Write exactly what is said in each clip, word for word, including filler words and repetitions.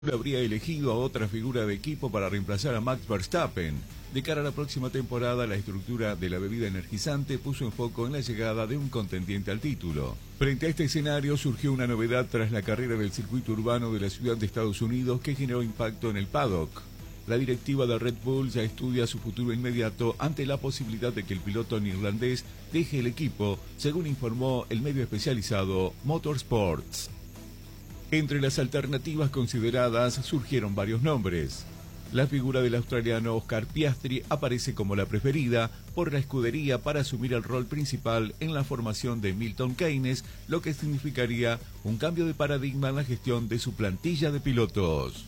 habría elegido a otra figura de equipo para reemplazar a Max Verstappen. De cara a la próxima temporada, la estructura de la bebida energizante puso en foco en la llegada de un contendiente al título. Frente a este escenario surgió una novedad tras la carrera del circuito urbano de la ciudad de Estados Unidos que generó impacto en el paddock. La directiva de Red Bull ya estudia su futuro inmediato ante la posibilidad de que el piloto neerlandés deje el equipo, según informó el medio especializado Motorsports. Entre las alternativas consideradas surgieron varios nombres. La figura del australiano Oscar Piastri aparece como la preferida por la escudería para asumir el rol principal en la formación de Milton Keynes, lo que significaría un cambio de paradigma en la gestión de su plantilla de pilotos.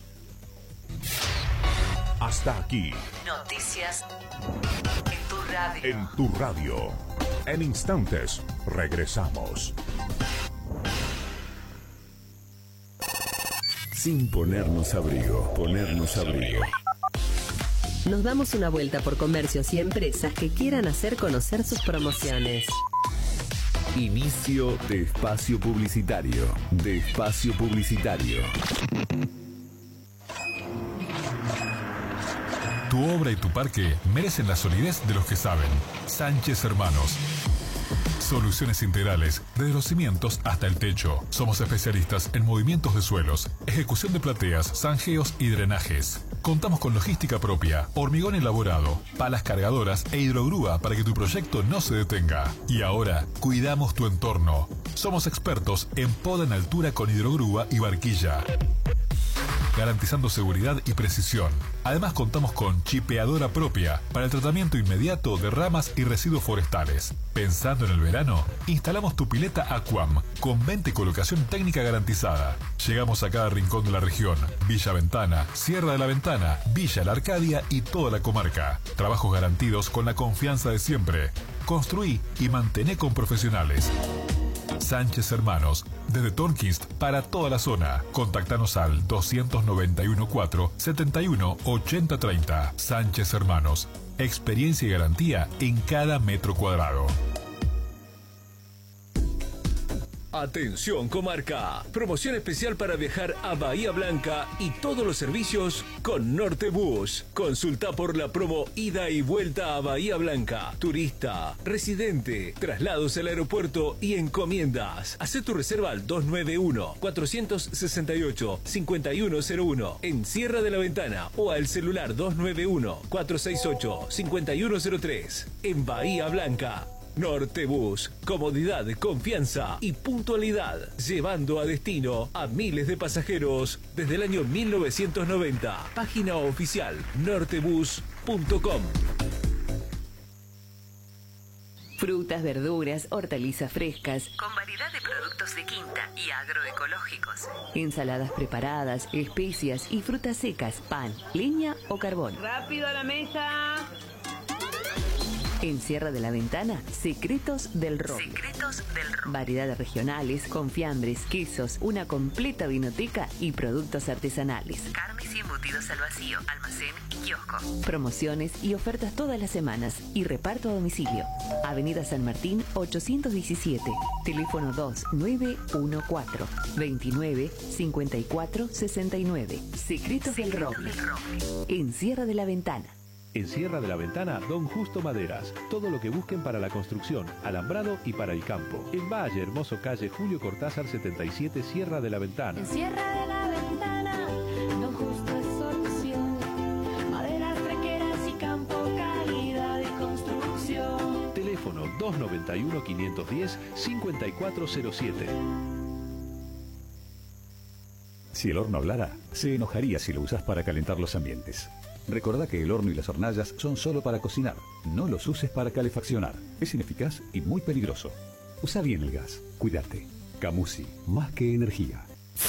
Hasta aquí. Noticias en tu radio. En tu radio. En instantes, regresamos. Sin ponernos abrigo, ponernos abrigo. Nos damos una vuelta por comercios y empresas que quieran hacer conocer sus promociones. Inicio de espacio publicitario. De espacio publicitario. Tu obra y tu parque merecen la solidez de los que saben. Sánchez Hermanos. Soluciones integrales, desde los cimientos hasta el techo. Somos especialistas en movimientos de suelos, ejecución de plateas, zanjeos y drenajes. Contamos con logística propia, hormigón elaborado, palas cargadoras e hidrogrúa para que tu proyecto no se detenga. Y ahora, cuidamos tu entorno. Somos expertos en poda en altura con hidrogrúa y barquilla, garantizando seguridad y precisión. Además contamos con chipeadora propia para el tratamiento inmediato de ramas y residuos forestales. Pensando en el verano, instalamos tu pileta Aquam con venta y colocación técnica garantizada. Llegamos a cada rincón de la región: Villa Ventana, Sierra de la Ventana, Villa La Arcadia y toda la comarca. Trabajos garantidos con la confianza de siempre. Construí y mantené con profesionales. Sánchez Hermanos, desde Tornquist para toda la zona. Contactanos al dos nueve uno cuatro, siete uno ocho cero tres cero. Sánchez Hermanos, experiencia y garantía en cada metro cuadrado. Atención comarca, promoción especial para viajar a Bahía Blanca y todos los servicios con Nortebus. Consulta por la promo ida y vuelta a Bahía Blanca, turista, residente, traslados al aeropuerto y encomiendas. Haz tu reserva al dos nueve uno, cuatro seis ocho, cinco uno cero uno en Sierra de la Ventana o al celular dos nueve uno, cuatro seis ocho, cinco uno cero tres en Bahía Blanca. Nortebus, comodidad, confianza y puntualidad, llevando a destino a miles de pasajeros desde el año mil novecientos noventa. Página oficial nortebus punto com. Frutas, verduras, hortalizas frescas, Con variedad de productos de quinta y agroecológicos. ensaladas preparadas, especias y frutas secas, pan, leña o carbón. ¡Rápido a la mesa! En Sierra de la Ventana, Secretos del Roble. Secretos del Roble. Variedades regionales, confiambres, quesos, una completa vinoteca y productos artesanales. Carnes y embutidos al vacío, almacén y kiosco. Promociones y ofertas todas las semanas y reparto a domicilio. Avenida San Martín ochocientos diecisiete. Teléfono dos nueve uno cuatro, veintinueve, cincuenta y cuatro, sesenta y nueve. Secretos del Roble. del Roble. En Sierra de la Ventana. En Sierra de la Ventana, Don Justo Maderas. Todo lo que busquen para la construcción, alambrado y para el campo. En Valle Hermoso, calle Julio Cortázar setenta y siete, Sierra de la Ventana. En Sierra de la Ventana, Don Justo es solución. Maderas trequeras y campo, calidad y construcción. Teléfono dos nueve uno, cinco uno cero, cinco cuatro cero siete. Si el horno hablara, se enojaría si lo usas para calentar los ambientes. Recordá que el horno y las hornallas son solo para cocinar. No los uses para calefaccionar. Es ineficaz y muy peligroso. Usa bien el gas. Cuídate. Camusi, más que energía.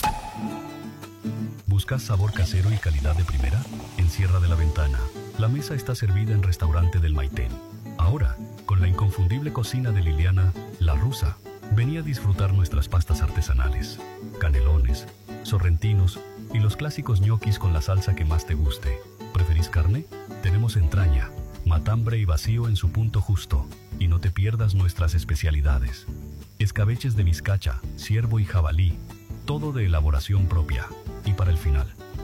¿Buscas sabor casero y calidad de primera? En Sierra de la Ventana, la mesa está servida en Restaurante del Maitén. Ahora, con la inconfundible cocina de Liliana, la rusa. Vení a disfrutar nuestras pastas artesanales, canelones, sorrentinos y los clásicos ñoquis con la salsa que más te guste. ¿Preferís carne? Tenemos entraña, matambre y vacío en su punto justo. Y no te pierdas nuestras especialidades. Escabeches de vizcacha, ciervo y jabalí, todo de elaboración propia. Y para el final,